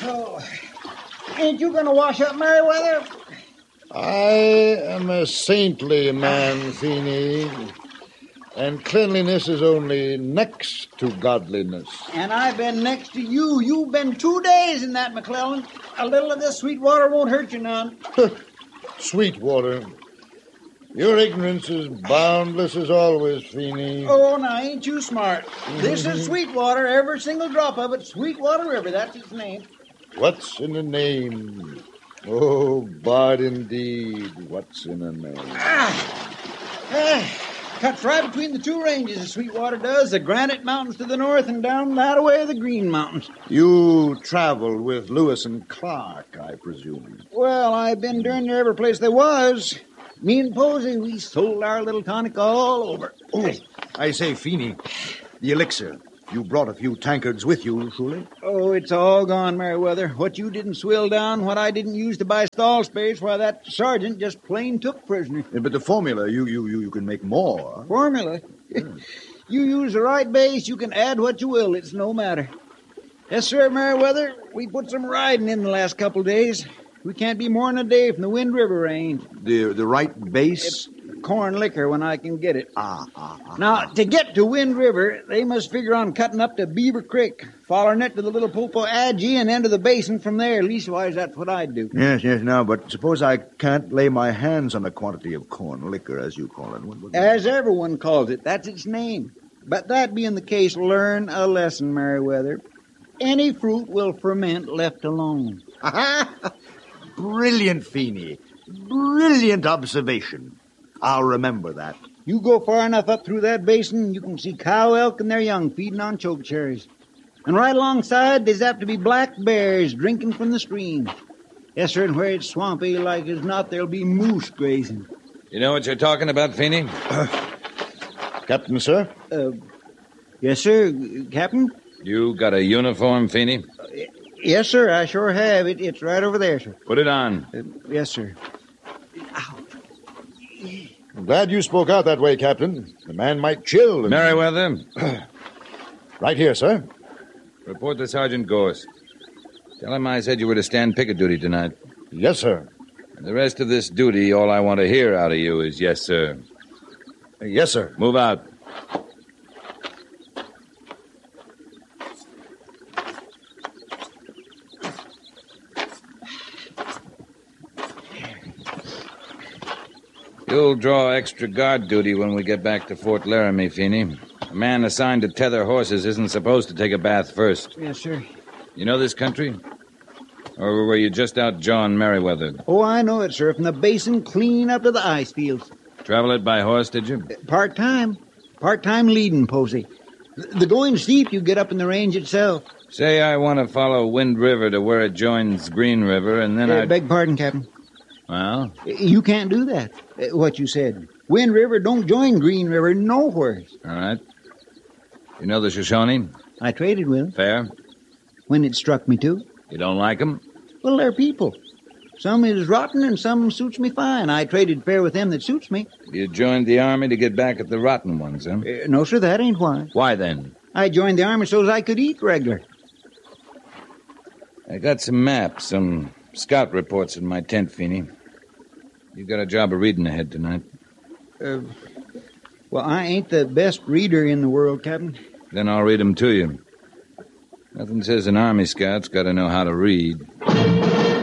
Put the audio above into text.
So, ain't you going to wash up, Merriweather? I am a saintly man, Feeney, and cleanliness is only next to godliness. And I've been next to you. You've been 2 days in that, McClellan. A little of this sweet water won't hurt you none. Sweet water. Your ignorance is boundless as always, Feeney. Oh, now, ain't you smart? This is Sweetwater, every single drop of it. Sweetwater River, that's its name. What's in a name? Oh, but indeed, what's in a name? Cuts right between the two ranges, the Sweetwater does. The Granite Mountains to the north and down that way the Green Mountains. You traveled with Lewis and Clark, I presume. Well, I've been during there every place there was. Me and Posey, we sold our little tonic all over. Oh, I say, Feeney, the elixir. You brought a few tankards with you, surely? Oh, it's all gone, Merriweather. What you didn't swill down, what I didn't use to buy stall space, why, that sergeant just plain took prisoner. Yeah, but the formula, you can make more. Formula? Yeah. You use the right base, you can add what you will. It's no matter. Yes, sir, Merriweather. We put some riding in the last couple of days. We can't be more than a day from the Wind River range. The right base? It's corn liquor when I can get it. Now, to get to Wind River, they must figure on cutting up to Beaver Creek, following it to the Little Pulpo Aggie and into the basin from there. Leastwise, that's what I'd do. Yes, now, but suppose I can't lay my hands on a quantity of corn liquor, as you call it. As everyone calls it, that's its name. But that being the case, learn a lesson, Merriweather. Any fruit will ferment left alone. Brilliant, Feeney. Brilliant observation. I'll remember that. You go far enough up through that basin, you can see cow elk and their young feeding on choke cherries. And right alongside, there's apt to be black bears drinking from the stream. Yes, sir, and where it's swampy like as not, there'll be moose grazing. You know what you're talking about, Feeney? Captain, sir? Yes, sir, Captain? You got a uniform, Feeney? Yes, sir, I sure have. It's right over there, sir. Put it on. Yes, sir. I'm glad you spoke out that way, Captain. The man might chill. And... Merriweather? Right here, sir. Report to Sergeant Gorse. Tell him I said you were to stand picket duty tonight. Yes, sir. And the rest of this duty, all I want to hear out of you is yes, sir. Yes, sir. Move out. You'll draw extra guard duty when we get back to Fort Laramie, Feeney. A man assigned to tether horses isn't supposed to take a bath first. Yes, sir. You know this country? Or were you just out jawing Merriweather? Oh, I know it, sir. From the basin clean up to the ice fields. Travel it by horse, did you? Part-time. Part-time leading, Posey. The going steep you get up in the range itself. Say I want to follow Wind River to where it joins Green River, and then I... Beg pardon, Captain. Well? You can't do that, what you said. Wind River don't join Green River nowhere. All right. You know the Shoshone? I traded with them. Fair? When it struck me to. You don't like them? Well, they're people. Some is rotten and some suits me fine. I traded fair with them that suits me. You joined the Army to get back at the rotten ones, huh? No, sir, that ain't why. Why then? I joined the Army so's I could eat regular. I got some maps, some scout reports in my tent, Feeney. You got a job of reading ahead tonight. Well, I ain't the best reader in the world, Captain. Then I'll read 'em to you. Nothing says an Army scout's got to know how to read.